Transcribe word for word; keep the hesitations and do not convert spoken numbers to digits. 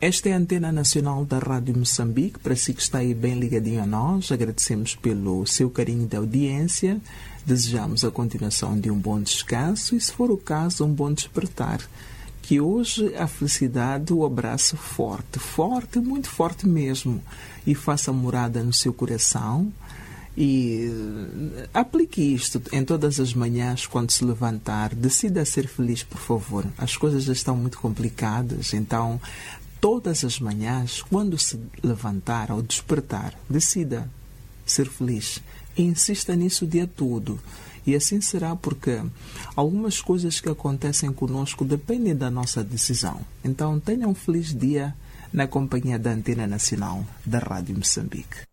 Esta é a Antena Nacional da Rádio Moçambique. Para si que está aí bem ligadinho a nós, agradecemos pelo seu carinho de audiência. Desejamos a continuação de um bom descanso e, se for o caso, um bom despertar. Que hoje a felicidade o abrace forte, forte, muito forte mesmo, e faça morada no seu coração. E aplique isto em todas as manhãs quando se levantar. Decida ser feliz, por favor. As coisas já estão muito complicadas, então todas as manhãs, quando se levantar ou despertar, decida ser feliz. E insista nisso o dia todo. E assim será, porque algumas coisas que acontecem conosco dependem da nossa decisão. Então tenha um feliz dia na companhia da Antena Nacional da Rádio Moçambique.